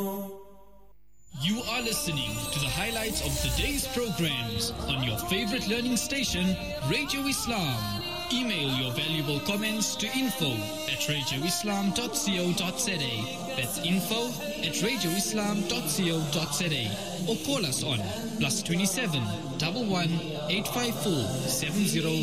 You are listening to the highlights of today's programs on your favorite learning station, Radio Islam. Email your valuable comments to info@radioislam.co.za. That's info@radioislam.co.za. Or call us on +27 11 854 70